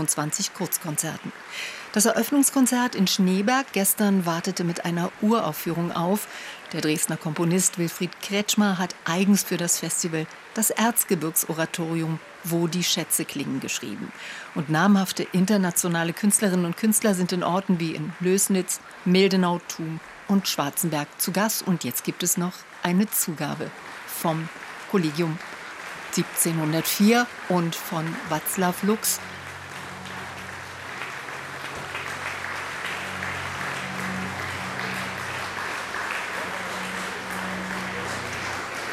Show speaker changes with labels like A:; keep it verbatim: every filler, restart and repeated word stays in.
A: fünfundzwanzig Kurzkonzerten. Das Eröffnungskonzert in Schneeberg gestern wartete mit einer Uraufführung auf. Der Dresdner Komponist Wilfried Kretschmer hat eigens für das Festival das Erzgebirgsoratorium Wo die Schätze klingen geschrieben. Und namhafte internationale Künstlerinnen und Künstler sind in Orten wie in Lößnitz, Mildenau, Thun und Schwarzenberg zu Gast. Und jetzt gibt es noch eine Zugabe vom Kollegium siebzehnhundertvier und von Václav Lux.